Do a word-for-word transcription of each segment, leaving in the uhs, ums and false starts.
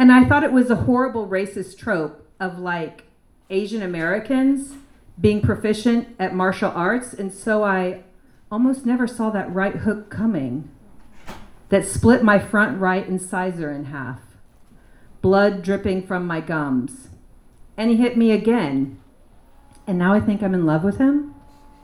And I thought it was a horrible racist trope of like Asian Americans being proficient at martial arts, and so I almost never saw that right hook coming that split my front right incisor in half, blood dripping from my gums. And he hit me again, and now I think I'm in love with him.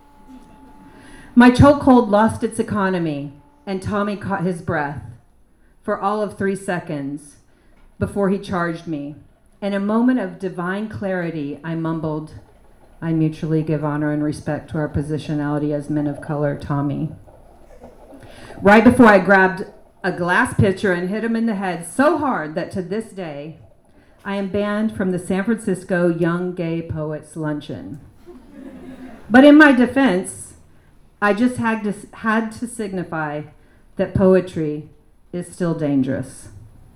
My chokehold lost its economy, and Tommy caught his breath for all of three seconds before he charged me. In a moment of divine clarity, I mumbled, "I mutually give honor and respect to our positionality as men of color, Tommy." Right before I grabbed a glass pitcher and hit him in the head so hard that to this day, I am banned from the San Francisco Young Gay Poets Luncheon. But in my defense, I just had to, had to signify that poetry is still dangerous.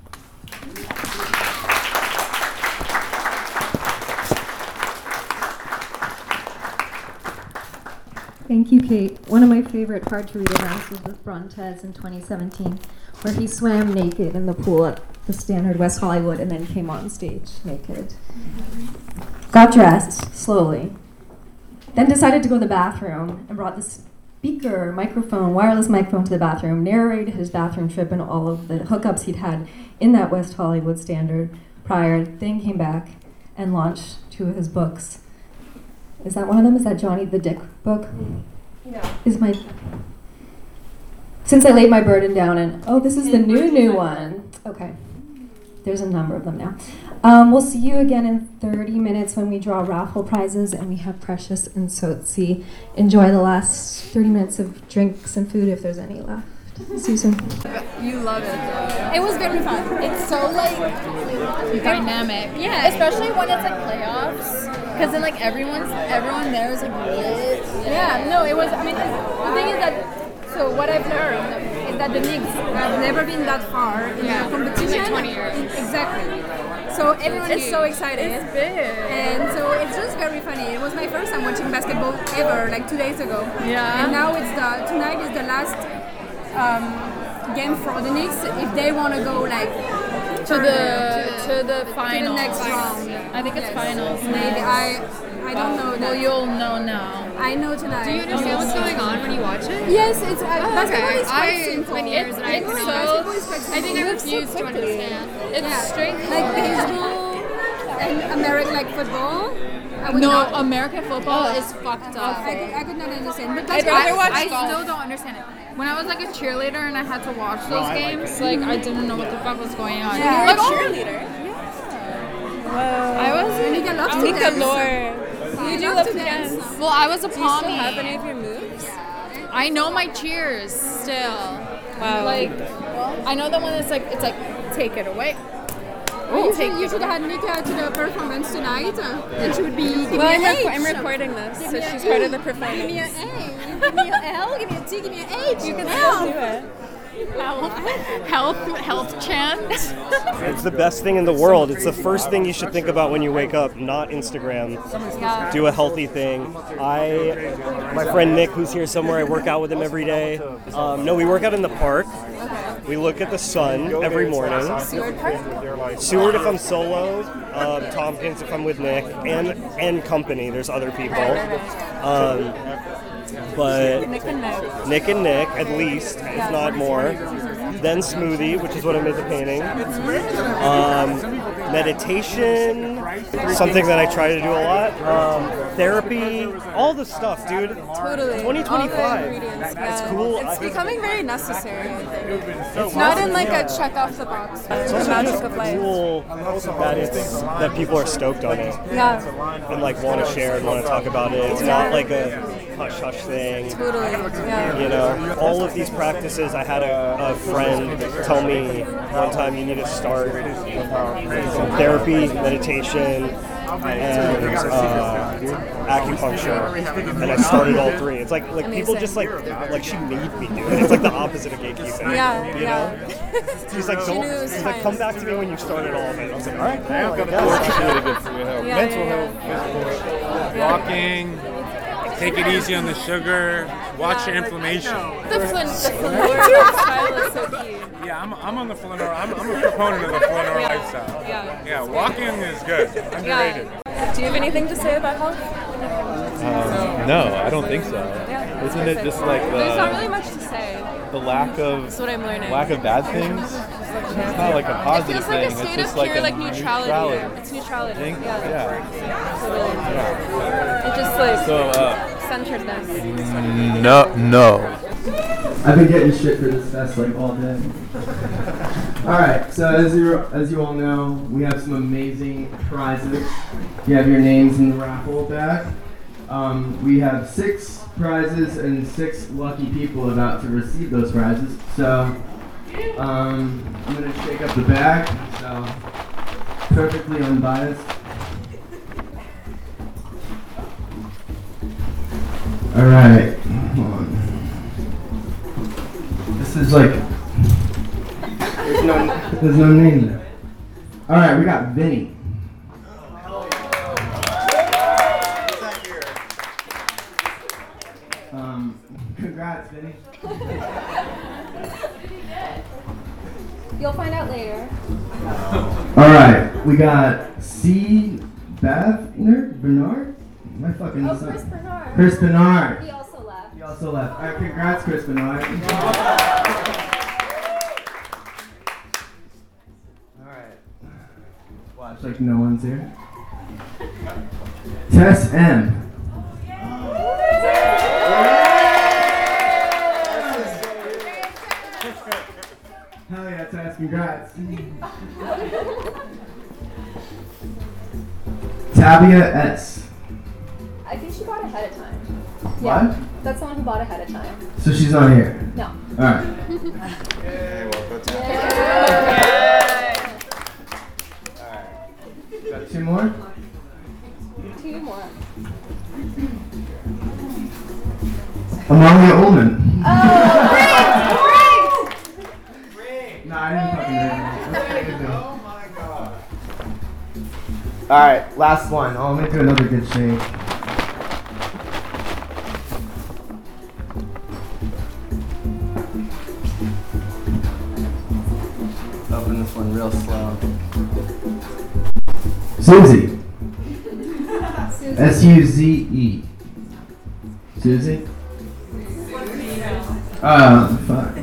Thank you, Kate. One of my favorite hard to read events was with Brontez in twenty seventeen, where he swam naked in the pool at the Standard West Hollywood and then came on stage naked. Got dressed slowly, then decided to go to the bathroom and brought this speaker, microphone, wireless microphone to the bathroom, narrated his bathroom trip and all of the hookups he'd had in that West Hollywood Standard prior, then came back and launched two of his books. Is that one of them? Is that Johnny the Dick book? No. Is my... Since I laid my burden down and... Oh, this is the new, new one. Okay. There's a number of them now. Um, we'll see you again in thirty minutes when we draw raffle prizes and we have Precious and Sotsi. Enjoy the last thirty minutes of drinks and food if there's any left. See you soon. You love it though. It was very fun. It's so like dynamic. Yeah, especially when it's like playoffs. Because then like everyone's everyone there is like lit. Yeah, no, it was. I mean, the thing is that so what I've learned is that the Knicks have never been that far in yeah. the competition. Like twenty years. Exactly. So everyone it's is so excited. It's big. And so it's just very funny. It was my first time watching basketball ever, like two days ago. Yeah. And now it's the tonight is the last um, game for the Knicks if they want to go like to the to the finals. To the next round. I think it's yes. finals. Maybe I I don't know. Well, you'll know now. I know tonight. Do you understand what's going on when you watch it? Yes, it's uh, oh, basketball okay. is quite I simple. spent years and I it's couldn't. So, I think I It's refuse so to understand. It's yeah. straight like baseball and American like football. I would no, not, American football oh. is fucked up. I could, I could not understand. But I'd rather watch I, I still don't understand it. When I was like a cheerleader and I had to watch those games, like I didn't know what the fuck was going on. Yeah. Like, You're a cheerleader? Yeah. Whoa. I was Nika loves to Nika dance. Lord. You do love to dance. Well, I was a Do you still pommy. have any of your moves? I know my cheers still. Wow. Like, I know the one that's like, it's like, take it away. Well, you should, you should have had Nika to the performance tonight, uh, and she would be. Give well, me I'm, an rec- I'm H. recording this, Give so me she's an part E. of the performance. Give me an A. Give me an L. Give me a T. Give me an H. You can L. still do it. Health, health, health chant. It's the best thing in the world. It's the first thing you should think about when you wake up, not Instagram. Yeah. Do a healthy thing. I, my friend Nick, who's here somewhere, I work out with him every day. Um, no, we work out in the park. We look at the sun every morning. Seward Park? Seward if I'm solo, um, Tompkins if I'm with Nick, and and company. There's other people. Um, but Nick and Nick. Nick and Nick, at least, if not more. Then Smoothie, which is what I made the painting. Um, meditation, something that I try to do a lot. Um, therapy, all the stuff, dude. Totally. twenty twenty-five. All the ingredients, yeah. It's cool. It's I- becoming very necessary. It's Not in like a check off the box. It's The also magic just of life. cool that it's that people are stoked on it Yeah. and like want to share and want to talk about it. It's not like a hush hush thing. Totally. Yeah. You know, all of these practices. I had a, a friend tell me one time you need to start therapy, meditation, and uh, acupuncture, and I started all three. It's like like people just like like she made me do it. It's like the opposite of gatekeeping. Yeah, you yeah. know. She's like, She don't. knew it was She's like, time. come back to me when you started all of it. I was like, all right, cool. I It's guess. really good for your health. Yeah, Mental yeah, health, physical health, walking, Take it easy on the sugar. Watch your inflammation. The flan- the flaneur style is so cute. Yeah, I'm, I'm on the flaneur. I'm, I'm a proponent of the flaneur Yeah. lifestyle. Yeah. Yeah, walking is good. Underrated. Yeah. Do you have anything to say about health? Um, no, I don't think so. Yeah. Isn't it just like There's not the, really much to say. the lack of That's what I'm learning. lack of bad things? It's not like a It positive feels like thing. a state it's just of like pure a like neutrality. neutrality. It's neutrality. Think? Yeah. Yeah. Totally. Yeah. It just like So, uh, centeredness. No, no. I've been getting shit for this fest like all day. Alright, so as you as you all know, we have some amazing prizes. You have your names in the raffle bag. Um, we have six prizes and six lucky people about to receive those prizes. So um, I'm gonna shake up the bag. So perfectly unbiased. Alright, hold on. This is like, there's no, there's no name there. Alright, we got Vinny. Um, congrats, Vinny. You'll find out later. Alright, we got C. Bavner? Bernard? My fucking Oh, son. Chris Bernard. Chris Bernard. He also left. He also left. Alright, congrats, Chris Bernard. Alright. Watch like no one's here. Tess M. Hell yeah, Tess, congrats. Tabia S. I think she bought ahead of time. What? That's the one who bought ahead of time. So she's not here? No. Alright. Yay, well, go to Alright. Got two more? Two more. Amalia Ullman. Oh, great! Nah, I didn't fucking read it. Oh my god. Alright, last one. I'll make it another good shake. Open this one real slow. Susie. S U Z E. Susie? Oh, fuck.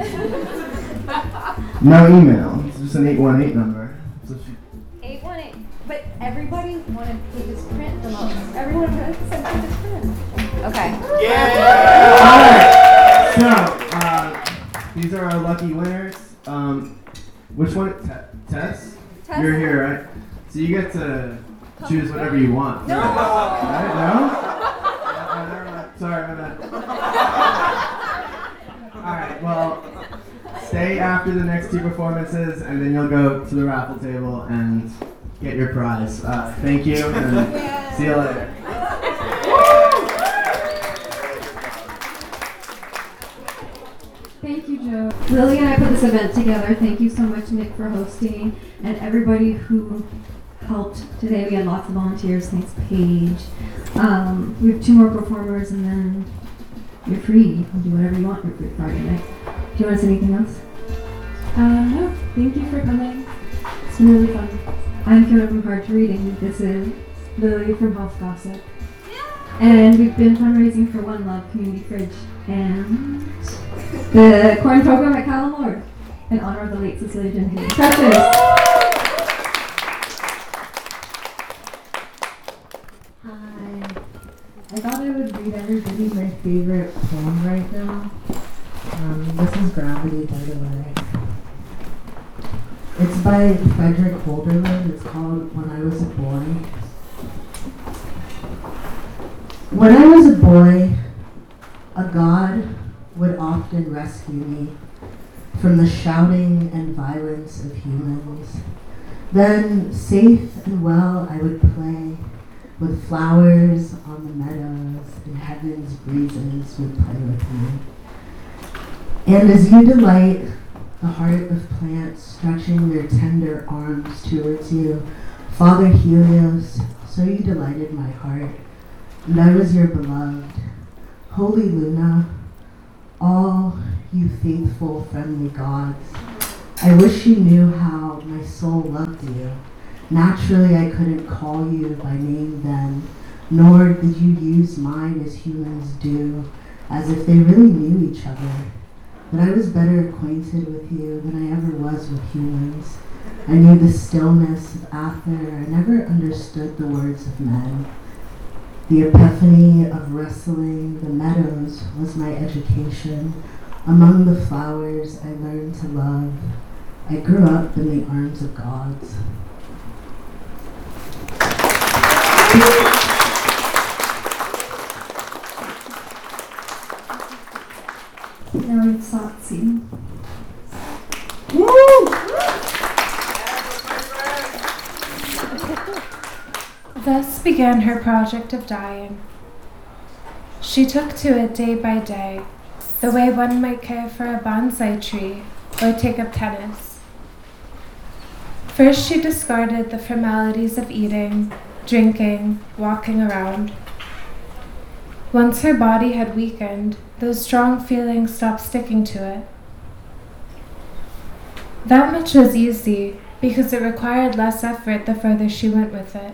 No email. It's just an eight one eight number. So she eight one eight. But everybody wanted pages print the most. Everyone wanted to send pages print. Okay. Alright. So, uh, these are our lucky winners. Um, which one? Te- Tess? Tess? You're here, right? So you get to choose whatever you want. No. Right? No? Uh, never mind. Sorry, my bad. Alright, well, stay after the next two performances, and then you'll go to the raffle table and get your prize. Uh, thank you, and Yeah. see you later. Thank you, Joe. Lily and I put this event together. Thank you so much, Nick, for hosting, and everybody who helped today. We had lots of volunteers. Thanks, Paige. Um, we have two more performers, and then you're free. You can do whatever you want for Free Friday night. Do you want to say anything else? Uh, no. Thank you for coming. It's been really fun. I'm Fiona from Hard to Reading. This is Lily from Health Gossip. And we've been fundraising for One Love Community Fridge and the corn program at Calamore in honor of the late Cecilia Jenkins. Precious! Hi. I thought I would read everybody my favorite poem right now. Um, this is Gravity, by the way. It's by Frederick Holderlin. It's called When I Was a Boy. When I was a boy, a god would often rescue me from the shouting and violence of humans. Then, safe and well, I would play with flowers on the meadows, and heaven's breezes would play with me. And as you delight the heart of plants stretching their tender arms towards you, Father Helios, so you delighted my heart and I was your beloved. Holy Luna, all you faithful, friendly gods, I wish you knew how my soul loved you. Naturally, I couldn't call you by name then, nor did you use mine as humans do, as if they really knew each other. But I was better acquainted with you than I ever was with humans. I knew the stillness of Ather. I never understood the words of men. The epiphany of wrestling the meadows was my education. Among the flowers I learned to love. I grew up in the arms of gods. Now it's Satsi. Thus began her project of dying. She took to it day by day, the way one might care for a bonsai tree or take up tennis. First she discarded the formalities of eating, drinking, walking around. Once her body had weakened, those strong feelings stopped sticking to it. That much was easy because it required less effort the further she went with it.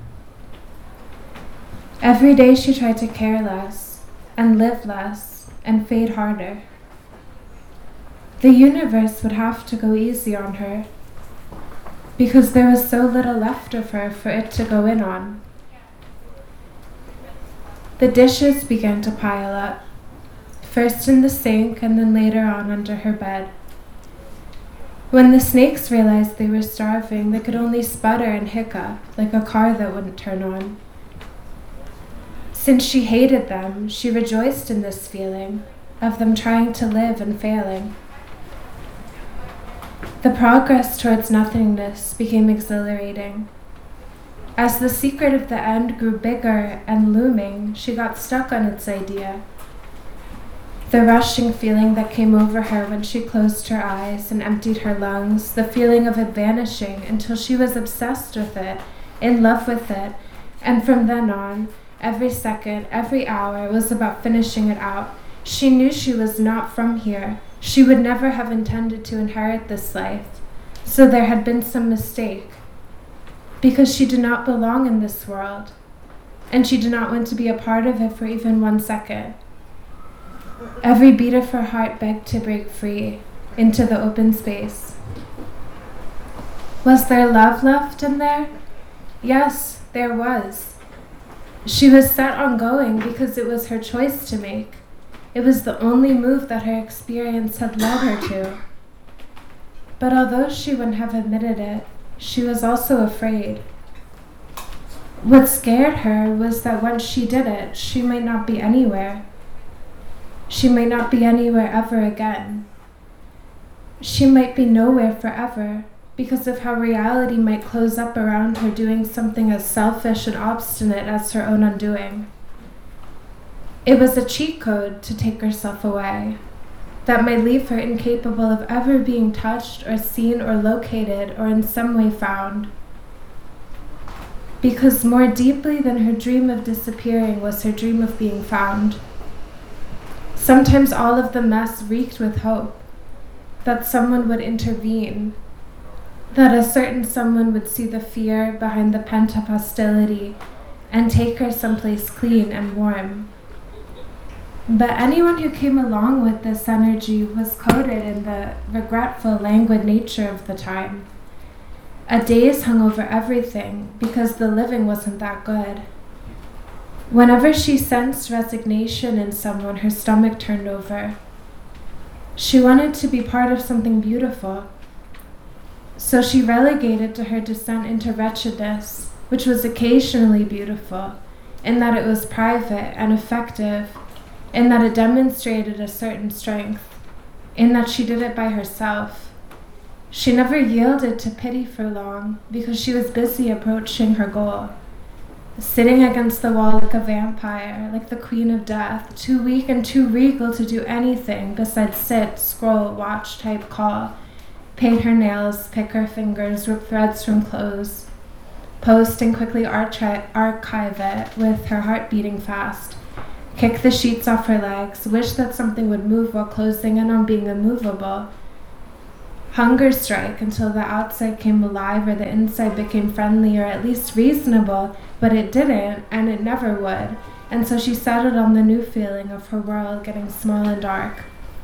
Every day she tried to care less, and live less, and fade harder. The universe would have to go easy on her, because there was so little left of her for it to go in on. The dishes began to pile up, first in the sink and then later on under her bed. When the snakes realized they were starving, they could only sputter and hiccup like a car that wouldn't turn on. Since she hated them, she rejoiced in this feeling of them trying to live and failing. The progress towards nothingness became exhilarating. As the secret of the end grew bigger and looming, she got stuck on its idea. The rushing feeling that came over her when she closed her eyes and emptied her lungs, the feeling of it vanishing until she was obsessed with it, in love with it, and from then on, every second, every hour was about finishing it out. She knew she was not from here. She would never have intended to inherit this life. So there had been some mistake. Because she did not belong in this world. And she did not want to be a part of it for even one second. Every beat of her heart begged to break free into the open space. Was there love left in there? Yes, there was. She was set on going because it was her choice to make. It was the only move that her experience had led her to. But although she wouldn't have admitted it, she was also afraid. What scared her was that once she did it, she might not be anywhere. She might not be anywhere ever again. She might be nowhere forever because of how reality might close up around her doing something as selfish and obstinate as her own undoing. It was a cheat code to take herself away that might leave her incapable of ever being touched or seen or located or in some way found. Because more deeply than her dream of disappearing was her dream of being found. Sometimes all of the mess reeked with hope that someone would intervene, that a certain someone would see the fear behind the pent-up hostility and take her someplace clean and warm. But anyone who came along with this energy was coded in the regretful, languid nature of the time. A daze hung over everything because the living wasn't that good. Whenever she sensed resignation in someone, her stomach turned over. She wanted to be part of something beautiful. So she relegated to her descent into wretchedness, which was occasionally beautiful, in that it was private and effective, in that it demonstrated a certain strength, in that she did it by herself. She never yielded to pity for long because she was busy approaching her goal, sitting against the wall like a vampire, like the queen of death, too weak and too regal to do anything besides sit, scroll, watch, type, call, paint her nails, pick her fingers, rip threads from clothes. post and quickly archi- archive it with her heart beating fast, kick the sheets off her legs, wish that something would move while closing in on being immovable, hunger strike until the outside came alive or the inside became friendly or at least reasonable, but it didn't, and it never would, and so she settled on the new feeling of her world getting small and dark.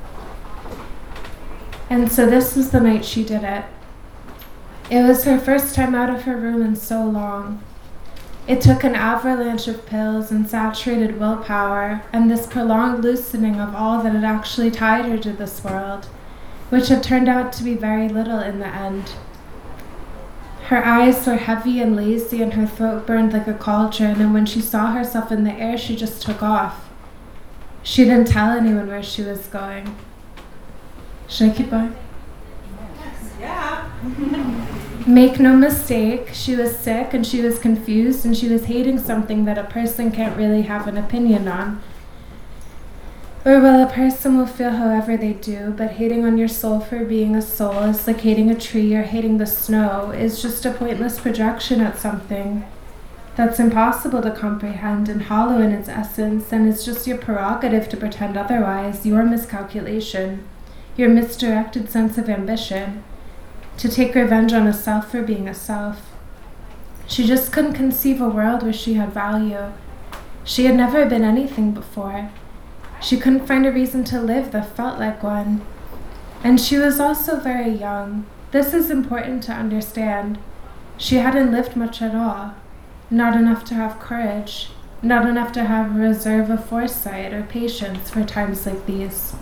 And so this was the night she did it. It was her first time out of her room in so long. It took an avalanche of pills and saturated willpower and this prolonged loosening of all that had actually tied her to this world, which had turned out to be very little in the end. Her eyes were heavy and lazy and her throat burned like a cauldron, and when she saw herself in the air, she just took off. She didn't tell anyone where she was going. Should I keep going? Yeah. Make no mistake, she was sick and she was confused and she was hating something that a person can't really have an opinion on. Or well, a person will feel however they do, but hating on your soul for being a soul is like hating a tree or hating the snow, is just a pointless projection at something that's impossible to comprehend and hollow in its essence, and it's just your prerogative to pretend otherwise, your miscalculation, your misdirected sense of ambition, to take revenge on a self for being a self. She just couldn't conceive a world where she had value. She had never been anything before. She couldn't find a reason to live that felt like one. And she was also very young. This is important to understand. She hadn't lived much at all. Not enough to have courage. Not enough to have a reserve of foresight or patience for times like these.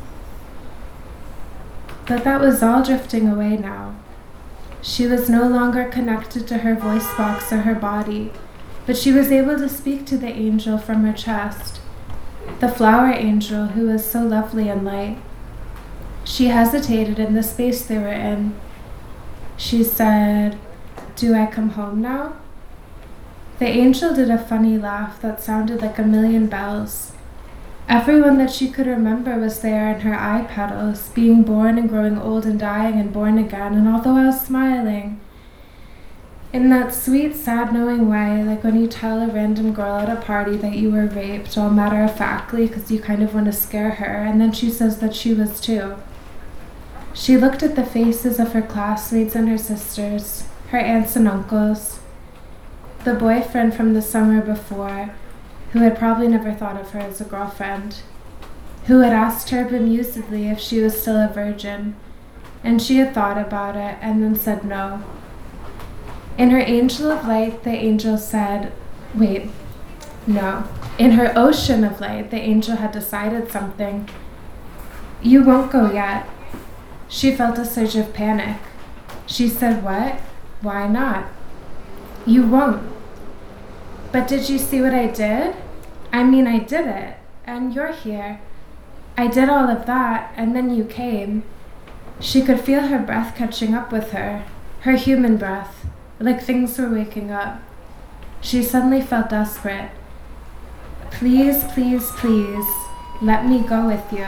But that was all drifting away now. She was no longer connected to her voice box or her body, but she was able to speak to the angel from her chest, the flower angel who was so lovely and light. She hesitated in the space they were in. She said, "Do I come home now?" The angel did a funny laugh that sounded like a million bells. Everyone that she could remember was there in her eye petals, being born and growing old and dying and born again, and all the while smiling. In that sweet, sad knowing way, like when you tell a random girl at a party that you were raped, all matter-of-factly, because you kind of want to scare her, and then she says that she was too. She looked at the faces of her classmates and her sisters, her aunts and uncles, the boyfriend from the summer before, who had probably never thought of her as a girlfriend, who had asked her bemusedly if she was still a virgin, and she had thought about it and then said no. In her angel of light, the angel said, wait, no. In her ocean of light, the angel had decided something. You won't go yet. She felt a surge of panic. She said, what? Why not? You won't. But did you see what I did? I mean, I did it, and you're here. I did all of that, and then you came. She could feel her breath catching up with her, her human breath, like things were waking up. She suddenly felt desperate. Please, please, please, let me go with you.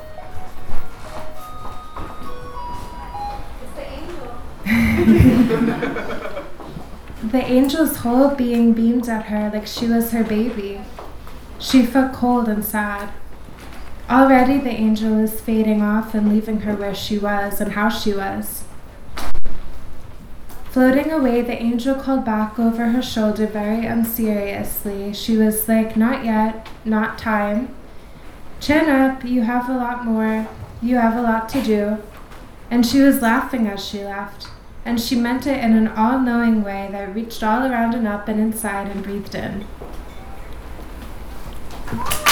The angel's whole being beamed at her like she was her baby. She felt cold and sad. Already the angel was fading off and leaving her where she was and how she was. Floating away, the angel called back over her shoulder very unseriously. She was like, not yet, not time. Chin up, you have a lot more, you have a lot to do. And she was laughing as she left. And she meant it in an all-knowing way that reached all around and up and inside and breathed in.